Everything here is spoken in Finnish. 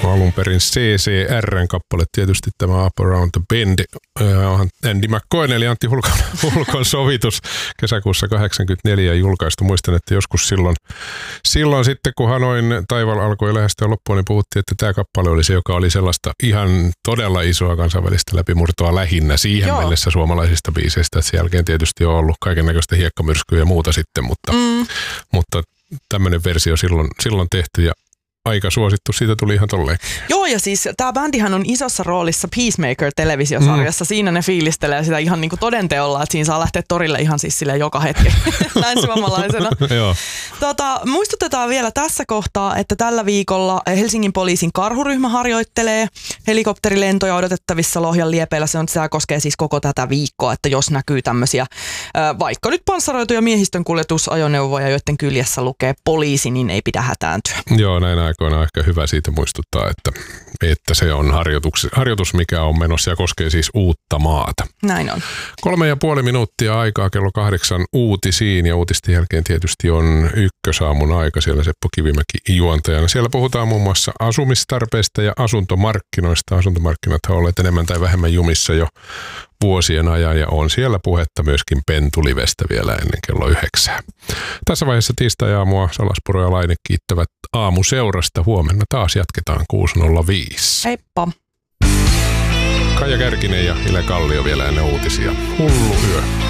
alun perin CCR:n kappale, tietysti tämä Up Around the Bend, Andy McCoyn eli Antti Hulkon sovitus kesäkuussa 1984 julkaistu. Muistan, että joskus silloin sitten, kun Hanoin taival alkoi lähestyä loppuun, niin puhuttiin, että tämä kappale oli se, joka oli sellaista ihan todella isoa kansainvälistä läpimurtoa lähinnä siihen mennessä suomalaisista biiseistä. Että sen jälkeen tietysti on ollut kaikennäköistä hiekkamyrskyä ja muuta sitten, mutta tämmöinen versio silloin tehty ja aika suosittu, siitä tuli ihan tolleen. Joo, ja siis tämä bändihän on isossa roolissa Peacemaker-televisiosarjassa. Siinä ne fiilistelee sitä ihan niin kuin todenteolla, että siinä saa lähteä torille ihan siis sille joka hetki näin suomalaisena. Joo. Muistutetaan vielä tässä kohtaa, että tällä viikolla Helsingin poliisin karhuryhmä harjoittelee helikopterilentoja odotettavissa Lohjan liepeillä. Se koskee siis koko tätä viikkoa, että jos näkyy tämmöisiä vaikka nyt panssaroituja miehistön kuljetusajoneuvoja, joiden kyljessä lukee poliisi, niin ei pidä hätääntyä. Joo, näin aikoina on ehkä hyvä siitä muistuttaa, että se on harjoitus, mikä on menossa ja koskee siis Uuttamaata. Näin on. 3,5 minuuttia aikaa kello 8 uutisiin ja uutisten jälkeen tietysti on Ykkösaamun aika. Siellä Seppo Kivimäki juontajana. Siellä puhutaan muun muassa asumistarpeista ja asuntomarkkinoista. Asuntomarkkinat on olleet enemmän tai vähemmän jumissa jo vuosien ajan ja on siellä puhetta myöskin Pentulivestä vielä ennen kello 9. Tässä vaiheessa tiistai-aamua Salaspuro ja Laine kiittävät aamuseurasta. Huomenna taas jatketaan 6.05. Heippa! Kaija Kärkinen ja Ile Kallio vielä ennen uutisia. Hullu yö.